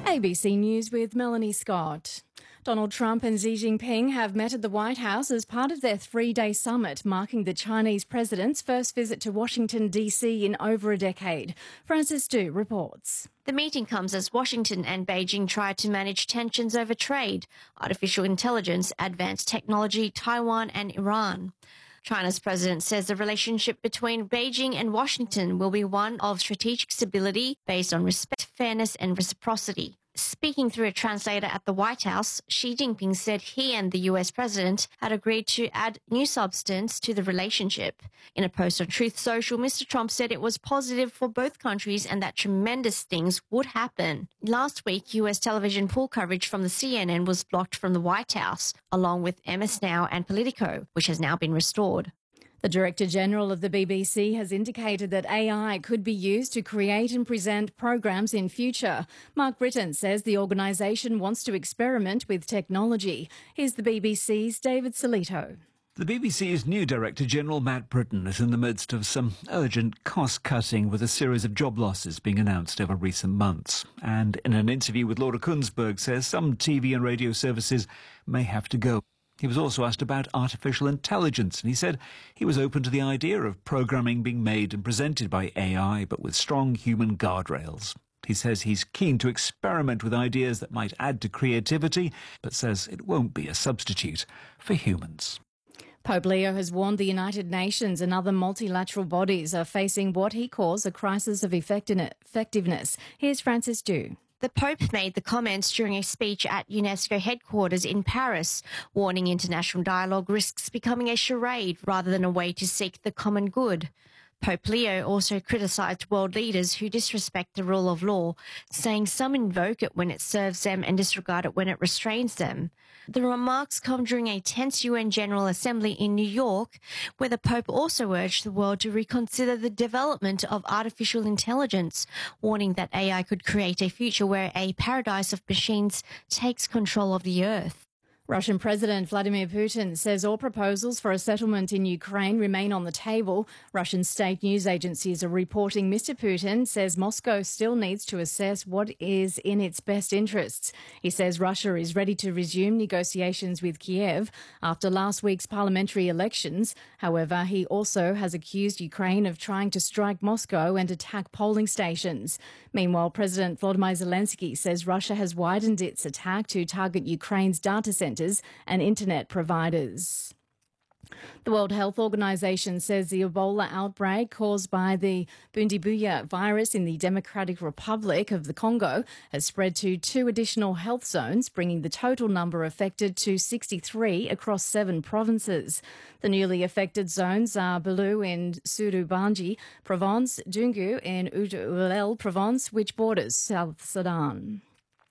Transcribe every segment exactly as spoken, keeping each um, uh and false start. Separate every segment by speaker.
Speaker 1: A B C News with Melanie Scott. Donald Trump and Xi Jinping have met at the White House as part of their three-day summit, marking the Chinese president's first visit to Washington, D C in over a decade. Frances Du reports.
Speaker 2: The meeting comes as Washington and Beijing try to manage tensions over trade, artificial intelligence, advanced technology, Taiwan and Iran. China's president says the relationship between Beijing and Washington will be one of strategic stability based on respect, fairness and reciprocity. Speaking through a translator at the White House, Xi Jinping said he and the U S president had agreed to add new substance to the relationship. In a post on Truth Social, Mister Trump said it was positive for both countries and that tremendous things would happen. Last week, U S television pool coverage from the C N N was blocked from the White House, along with M S Now and Politico, which has now been restored.
Speaker 1: The Director General of the B B C has indicated that A I could be used to create and present programs in future. Mark Britton says the organisation wants to experiment with technology. Here's the B B C's David Solito.
Speaker 3: The B B C's new Director General, Matt Britton, is in the midst of some urgent cost-cutting with a series of job losses being announced over recent months. And in an interview with Laura Kunsberg, says some T V and radio services may have to go. He was also asked about artificial intelligence, and he said he was open to the idea of programming being made and presented by A I, but with strong human guardrails. He says he's keen to experiment with ideas that might add to creativity, but says it won't be a substitute for humans.
Speaker 1: Pope Leo has warned the United Nations and other multilateral bodies are facing what he calls a crisis of effectiveness. Here's Frances Du.
Speaker 2: The Pope made the comments during a speech at UNESCO headquarters in Paris, warning international dialogue risks becoming a charade rather than a way to seek the common good. Pope Leo also criticised world leaders who disrespect the rule of law, saying some invoke it when it serves them and disregard it when it restrains them. The remarks come during a tense U N General Assembly in New York, where the Pope also urged the world to reconsider the development of artificial intelligence, warning that A I could create a future where a paradise of machines takes control of the earth.
Speaker 1: Russian President Vladimir Putin says all proposals for a settlement in Ukraine remain on the table. Russian state news agencies are reporting Mister Putin says Moscow still needs to assess what is in its best interests. He says Russia is ready to resume negotiations with Kiev after last week's parliamentary elections. However, he also has accused Ukraine of trying to strike Moscow and attack polling stations. Meanwhile, President Volodymyr Zelensky says Russia has widened its attack to target Ukraine's data centres and internet providers. The World Health Organization says the Ebola outbreak caused by the Bundibugyo virus in the Democratic Republic of the Congo has spread to two additional health zones, bringing the total number affected to sixty-three across seven provinces. The newly affected zones are Belu in Sud-Ubangi Province, Dungu in Oued-Oulel Province, which borders South Sudan.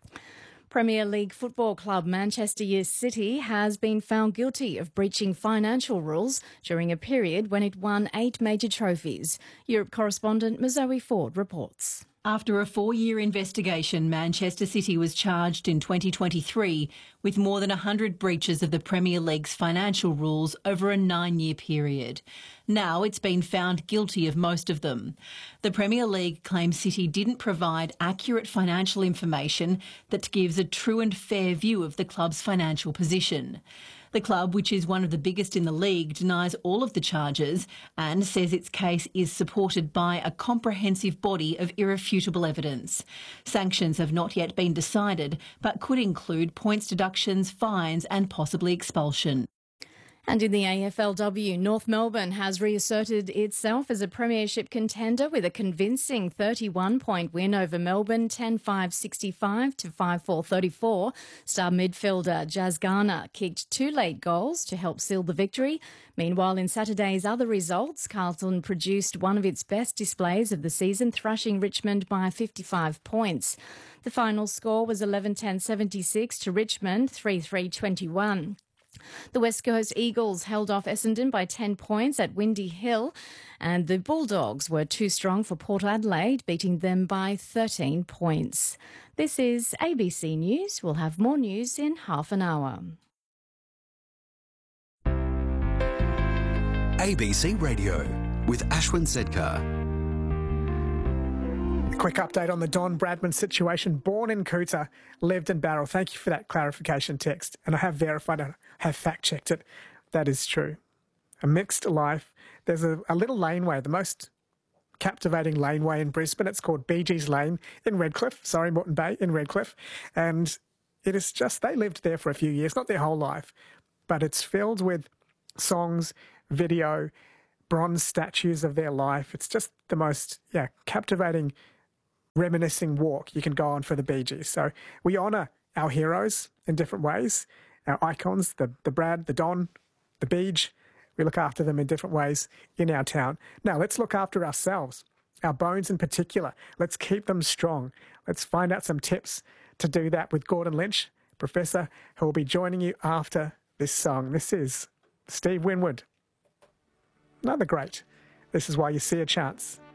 Speaker 1: Premier League football club Manchester City has been found guilty of breaching financial rules during a period when it won eight major trophies. Europe correspondent Mazoe Ford reports.
Speaker 4: After a four-year investigation, Manchester City was charged in twenty twenty-three with more than one hundred breaches of the Premier League's financial rules over a nine-year period. Now it's been found guilty of most of them. The Premier League claims City didn't provide accurate financial information that gives a true and fair view of the club's financial position. The club, which is one of the biggest in the league, denies all of the charges and says its case is supported by a comprehensive body of irrefutable evidence. Sanctions have not yet been decided, but could include points deductions, fines and possibly expulsion.
Speaker 1: And in the A F L W, North Melbourne has reasserted itself as a premiership contender with a convincing thirty-one point win over Melbourne, ten five sixty-five to five four thirty-four. Star midfielder Jazz Garner kicked two late goals to help seal the victory. Meanwhile, in Saturday's other results, Carlton produced one of its best displays of the season, thrashing Richmond by fifty-five points. The final score was eleven ten seventy-six to Richmond, three three twenty-one. The West Coast Eagles held off Essendon by ten points at Windy Hill, and the Bulldogs were too strong for Port Adelaide, beating them by thirteen points. This is A B C News. We'll have more news in half an hour.
Speaker 5: A B C Radio with Ashwin Sedkar. Quick update on the Don Bradman situation. Born in Coota, lived in Barrel. Thank you for that clarification text. And I have verified it, I have fact-checked it. That is true. A mixed life. There's a, a little laneway, the most captivating laneway in Brisbane. It's called Bee Gees Lane in Redcliffe. Sorry, Moreton Bay in Redcliffe. And it is just, they lived there for a few years, not their whole life, but it's filled with songs, video, bronze statues of their life. It's just the most, yeah, captivating, reminiscing walk you can go on for the Bee Gees. So we honour our heroes in different ways, our icons, the, the Brad, the Don, the Beej. We look after them in different ways in our town. Now let's look after ourselves, our bones in particular. Let's keep them strong. Let's find out some tips to do that with Gordon Lynch, Professor, who will be joining you after this song. This is Steve Winwood. Another great. This is Why You See a Chance.